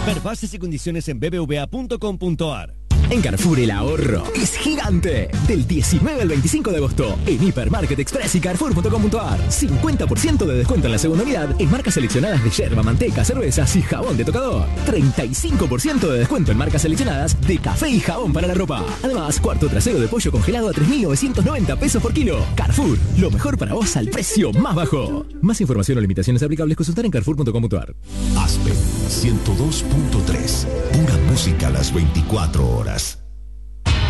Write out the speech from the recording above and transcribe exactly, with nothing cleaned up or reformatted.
Ver bases y condiciones en b b v a punto com punto a r. En Carrefour el ahorro es gigante. Del diecinueve al veinticinco de agosto, en Hipermarket Express y Carrefour punto com punto a r. cincuenta por ciento de descuento en la segunda unidad en marcas seleccionadas de yerba, manteca, cervezas y jabón de tocador. treinta y cinco por ciento de descuento en marcas seleccionadas de café y jabón para la ropa. Además, cuarto trasero de pollo congelado a tres mil novecientos noventa pesos por kilo. Carrefour, lo mejor para vos al precio más bajo. Más información o limitaciones aplicables consultar en carrefour punto com punto a r. Aspen ciento dos punto tres. Pura música a las veinticuatro horas.